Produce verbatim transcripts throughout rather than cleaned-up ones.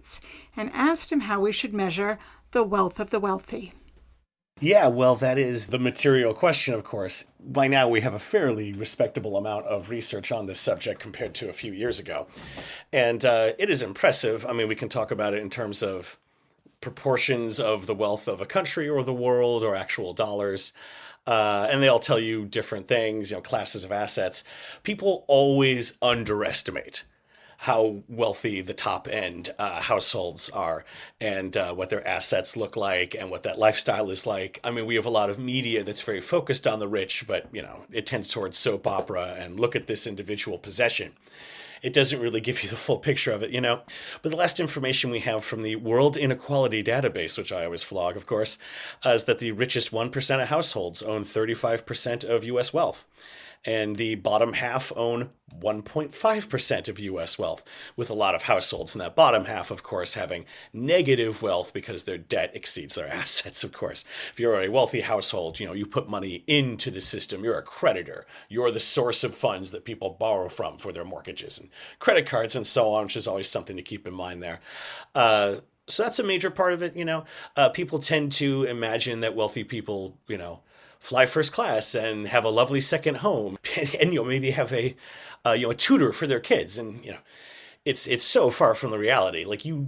States and asked him how we should measure the wealth of the wealthy. Yeah, well, that is the material question, of course. By now, we have a fairly respectable amount of research on this subject compared to a few years ago. And uh, it is impressive. I mean, we can talk about it in terms of proportions of the wealth of a country or the world or actual dollars. Uh, and they all tell you different things, you know, classes of assets. People always underestimate how wealthy the top end uh, households are and uh, what their assets look like and what that lifestyle is like. I mean, we have a lot of media that's very focused on the rich, but, you know, it tends towards soap opera and look at this individual possession. It doesn't really give you the full picture of it, you know. But the last information we have from the World Inequality Database, which I always flog, of course, uh, is that the richest one percent of households own thirty-five percent of U S wealth. And the bottom half own one point five percent of U S wealth, with a lot of households in that bottom half, of course, having negative wealth because their debt exceeds their assets, of course. If you're a wealthy household, you know, you put money into the system. You're a creditor. You're the source of funds that people borrow from for their mortgages and credit cards and so on, which is always something to keep in mind there. Uh, so that's a major part of it, you know. Uh, people tend to imagine that wealthy people, you know, fly first class and have a lovely second home, and, and you know, maybe have a uh, you know a tutor for their kids, and you know, it's it's so far from the reality. Like you,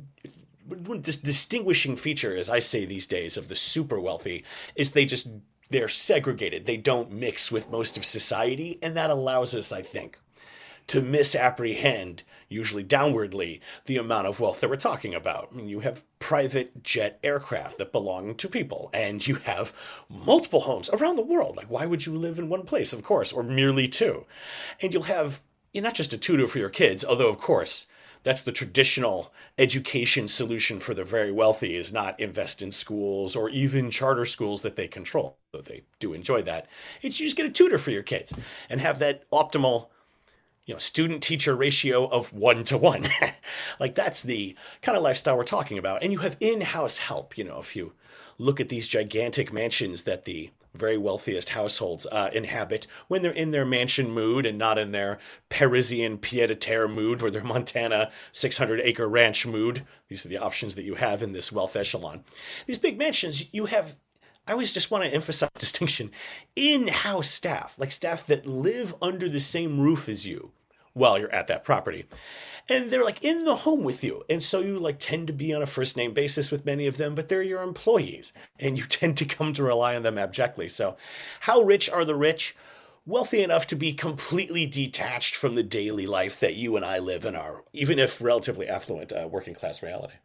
this distinguishing feature, as I say these days, of the super wealthy is they just they're segregated. They don't mix with most of society, and that allows us, I think, to misapprehend, usually downwardly, the amount of wealth that we're talking about. I mean, you have private jet aircraft that belong to people, and you have multiple homes around the world. Like, why would you live in one place, of course, or merely two? And you'll have, you know, not just a tutor for your kids, although, of course, that's the traditional education solution for the very wealthy, is not invest in schools or even charter schools that they control, though they do enjoy that. It's you just get a tutor for your kids and have that optimal, you know, student-teacher ratio of one to one. Like, that's the kind of lifestyle we're talking about. And you have in-house help. You know, if you look at these gigantic mansions that the very wealthiest households uh, inhabit when they're in their mansion mood and not in their Parisian pied-à-terre mood or their Montana six hundred acre ranch mood. These are the options that you have in this wealth echelon. These big mansions, you have, I always just want to emphasize distinction, in-house staff, like staff that live under the same roof as you while you're at that property. And they're like in the home with you. And so you like tend to be on a first name basis with many of them, but they're your employees and you tend to come to rely on them abjectly. So how rich are the rich? Wealthy enough to be completely detached from the daily life that you and I live in our, even if relatively affluent, uh, working class reality.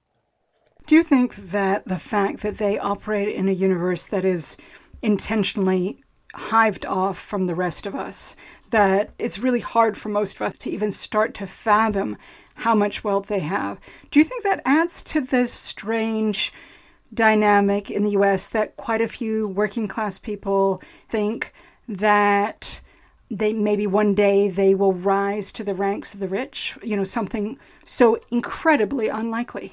Do you think that the fact that they operate in a universe that is intentionally hived off from the rest of us, that it's really hard for most of us to even start to fathom how much wealth they have, do you think that adds to this strange dynamic in the U S that quite a few working class people think that they maybe one day they will rise to the ranks of the rich, you know, something so incredibly unlikely?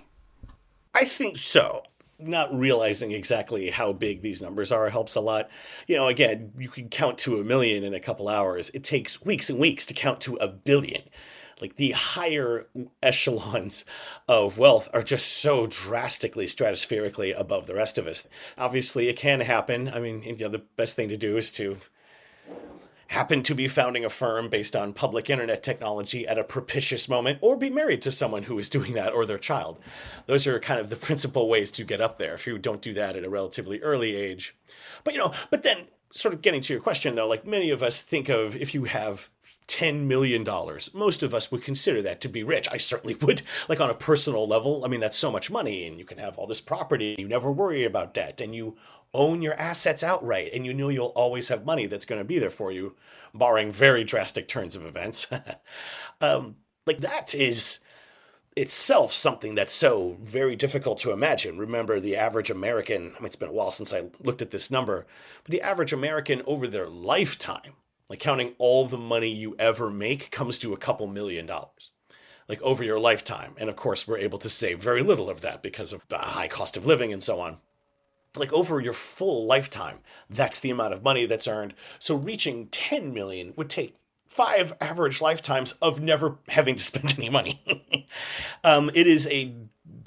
I think so. Not realizing exactly how big these numbers are helps a lot. You know, again, you can count to a million in a couple hours. It takes weeks and weeks to count to a billion. Like, the higher echelons of wealth are just so drastically, stratospherically above the rest of us. Obviously, it can happen. I mean, you know, the best thing to do is to happen to be founding a firm based on public internet technology at a propitious moment, or be married to someone who is doing that, or their child. Those are kind of the principal ways to get up there if you don't do that at a relatively early age. But, you know, but then sort of getting to your question, though, like many of us think of if you have ten million dollars, most of us would consider that to be rich. I certainly would, like on a personal level. I mean, that's so much money, and you can have all this property. You never worry about debt, and you own your assets outright, and you know you'll always have money that's going to be there for you, barring very drastic turns of events. um, like that is itself something that's so very difficult to imagine. Remember, the average American, I mean, it's been a while since I looked at this number, but the average American over their lifetime, like counting all the money you ever make, comes to a couple million dollars. Like over your lifetime. And of course, we're able to save very little of that because of the high cost of living and so on. Like over your full lifetime, that's the amount of money that's earned. So reaching ten million would take five average lifetimes of never having to spend any money. um, it is a